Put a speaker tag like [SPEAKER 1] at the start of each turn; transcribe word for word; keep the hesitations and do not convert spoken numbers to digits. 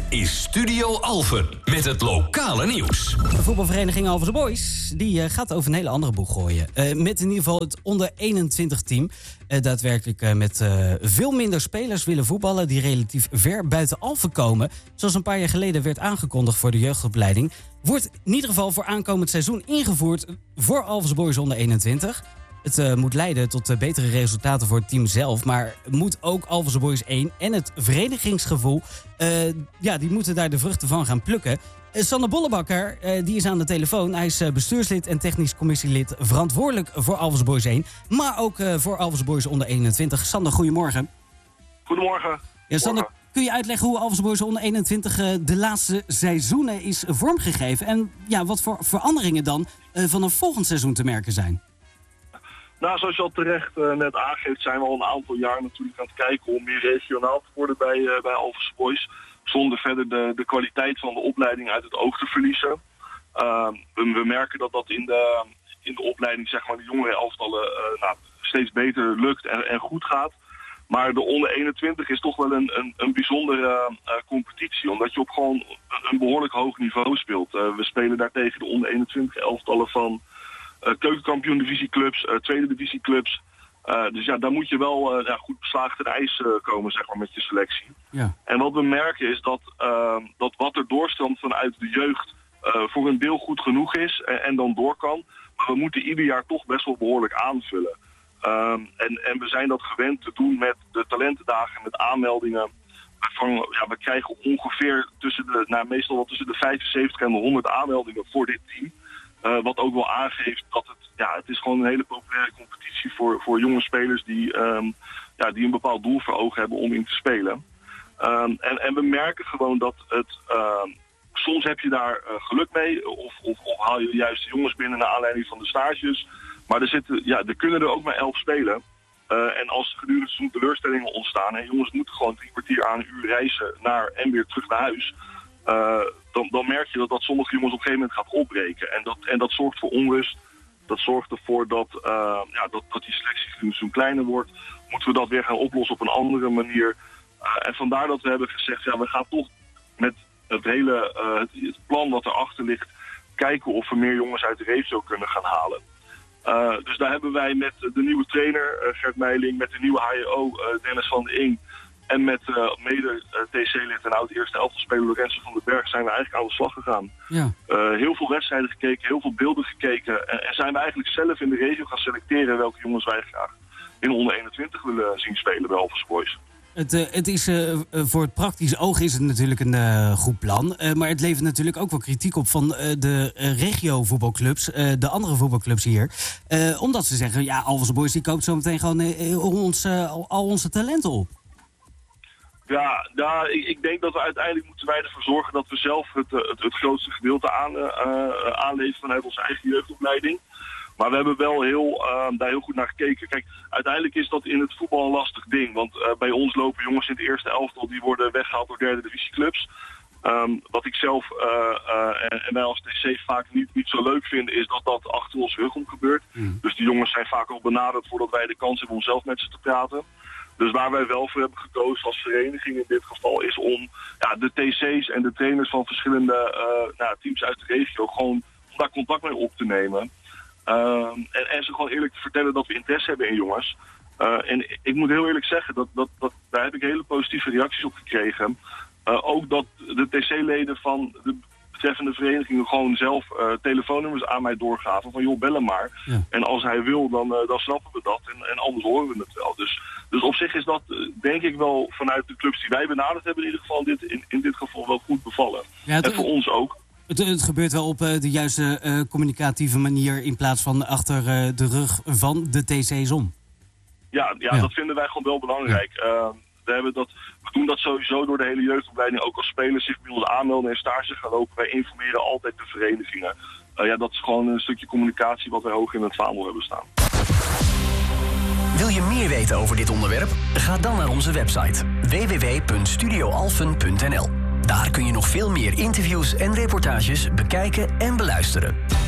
[SPEAKER 1] is Studio Alphen met het lokale nieuws.
[SPEAKER 2] De voetbalvereniging Alphense Boys die, uh, gaat over een hele andere boeg gooien. Uh, met in ieder geval het onder eenentwintig team. Uh, daadwerkelijk uh, met uh, veel minder spelers willen voetballen die relatief ver buiten Alphen komen. Zoals een paar jaar geleden werd aangekondigd voor de jeugdopleiding. Wordt in ieder geval voor aankomend seizoen ingevoerd voor Alphense Boys onder eenentwintig. Het uh, moet leiden tot uh, betere resultaten voor het team zelf. Maar moet ook Alphense Boys één en het verenigingsgevoel... Uh, ja, die moeten daar de vruchten van gaan plukken. Uh, Sander Bollebakker, uh, die is aan de telefoon. Hij is uh, bestuurslid en technisch commissielid verantwoordelijk voor Alphense Boys één. Maar ook uh, voor Alphense Boys onder eenentwintig. Sander, goedemorgen.
[SPEAKER 3] Goedemorgen.
[SPEAKER 2] Ja, Sander, kun je uitleggen hoe Alphense Boys onder eenentwintig uh, de laatste seizoenen is vormgegeven? En ja, wat voor veranderingen dan uh, van een volgend seizoen te merken zijn?
[SPEAKER 3] Nou, zoals je al terecht uh, net aangeeft, zijn we al een aantal jaar natuurlijk aan het kijken om meer regionaal te worden bij, uh, bij Alphense Boys. Zonder verder de, de kwaliteit van de opleiding uit het oog te verliezen. Uh, we, we merken dat dat in de, in de opleiding, zeg maar, de jongere elftallen uh, nou, steeds beter lukt en, en goed gaat. Maar de onder eenentwintig is toch wel een, een, een bijzondere uh, competitie, omdat je op gewoon een, een behoorlijk hoog niveau speelt. Uh, we spelen daartegen de onder eenentwintig elftallen van Uh, keukenkampioen-divisieclubs, uh, tweede divisieclubs. Uh, dus ja, daar moet je wel uh, ja, goed beslagen ten ijs uh, komen, zeg maar, met je selectie.
[SPEAKER 2] Ja.
[SPEAKER 3] En wat we merken is dat, uh, dat wat er doorstroomt vanuit de jeugd uh, voor een deel goed genoeg is en, en dan door kan. Maar we moeten ieder jaar toch best wel behoorlijk aanvullen. Um, en, en we zijn dat gewend te doen met de talentendagen, met aanmeldingen. Van, ja, we krijgen ongeveer tussen de, nou, meestal wel tussen de vijfenzeventig en de honderd aanmeldingen voor dit team. Uh, wat ook wel aangeeft dat het, ja, het is gewoon een hele populaire competitie voor, voor jonge spelers die, um, ja, die een bepaald doel voor ogen hebben om in te spelen. Um, en, en we merken gewoon dat het, uh, soms heb je daar uh, geluk mee of, of, of haal je juist de jongens binnen naar aanleiding van de stages. Maar er, zitten, ja, er kunnen er ook maar elf spelen. Uh, en als er gedurende het seizoen teleurstellingen ontstaan en jongens moeten gewoon drie kwartier aan een uur reizen naar en weer terug naar huis. Uh, dan, dan merk je dat, dat sommige jongens op een gegeven moment gaat opbreken. En dat, en dat zorgt voor onrust. Dat zorgt ervoor dat, uh, ja, dat, dat die selectie zo'n kleiner wordt. Moeten we dat weer gaan oplossen op een andere manier. Uh, en vandaar dat we hebben gezegd, ja, we gaan toch met het hele uh, het, het plan wat erachter ligt kijken of we meer jongens uit de regio kunnen gaan halen. Uh, dus daar hebben wij met de nieuwe trainer uh, Gert Meiling, met de nieuwe H J O uh, Dennis van der Ing en met uh, mede uh, T C-lid en oud-eerste elftalspeler Lorenzo van den Berg zijn we eigenlijk aan de slag gegaan. Ja. Uh, heel veel wedstrijden gekeken, heel veel beelden gekeken. En, en zijn we eigenlijk zelf in de regio gaan selecteren welke jongens wij graag in onder eenentwintig willen zien spelen bij Alphense Boys.
[SPEAKER 2] Het, uh, het is, uh, voor het praktisch oog is het natuurlijk een uh, goed plan. Uh, maar het levert natuurlijk ook wel kritiek op van uh, de uh, regio-voetbalclubs, uh, de andere voetbalclubs hier. Uh, omdat ze zeggen, ja, Alphense Boys die koopt zo meteen gewoon uh, ons, uh, al onze talenten op.
[SPEAKER 3] Ja, ja ik, ik denk dat we uiteindelijk moeten wij ervoor zorgen dat we zelf het, het, het grootste gedeelte aan, uh, aanleveren vanuit onze eigen jeugdopleiding. Maar we hebben wel heel, uh, daar heel goed naar gekeken. Kijk, uiteindelijk is dat in het voetbal een lastig ding. Want uh, bij ons lopen jongens in het eerste elftal die worden weggehaald door derde divisieclubs. Um, wat ik zelf uh, uh, en, en wij als T C vaak niet, niet zo leuk vinden, is dat dat achter ons rug om gebeurt. Mm. Dus die jongens zijn vaak al benaderd voordat wij de kans hebben om zelf met ze te praten. Dus waar wij wel voor hebben gekozen als vereniging in dit geval is om ja, de T C's en de trainers van verschillende uh, nou, teams uit de regio gewoon om daar contact mee op te nemen. Uh, en, en ze gewoon eerlijk te vertellen dat we interesse hebben in jongens. Uh, en ik moet heel eerlijk zeggen, dat, dat, dat, daar heb ik hele positieve reacties op gekregen. Uh, ook dat de T C-leden van de betreffende verenigingen gewoon zelf uh, telefoonnummers aan mij doorgaven. Van joh, bel hem maar. Ja. En als hij wil, dan, uh, dan snappen we dat. En, en anders horen we het wel. Dus, dus op zich is dat, uh, denk ik wel, vanuit de clubs die wij benaderd hebben in ieder geval, dit, in, in dit geval wel goed bevallen. Ja, het, en voor ons ook.
[SPEAKER 2] Het, het gebeurt wel op uh, de juiste uh, communicatieve manier in plaats van achter uh, de rug van de T C's om.
[SPEAKER 3] Ja, ja, ja, dat vinden wij gewoon wel belangrijk. Ja. Uh, we, hebben dat, we doen dat sowieso door de hele jeugdopleiding. Ook als spelers zich bij ons aanmelden en stage gaan lopen. Wij informeren altijd de verenigingen. Uh, ja, dat is gewoon een stukje communicatie wat wij hoog in het vaandel hebben staan.
[SPEAKER 1] Wil je meer weten over dit onderwerp? Ga dan naar onze website w w w punt studio alphen punt n l. Daar kun je nog veel meer interviews en reportages bekijken en beluisteren.